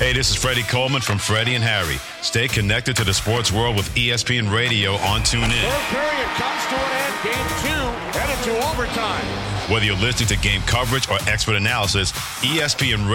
Hey, this is Freddie Coleman from Freddie and Harry. Stay connected to the sports world with ESPN Radio on TuneIn. Third period comes to an end. Game 2 headed to overtime. Whether you're listening to game coverage or expert analysis, ESPN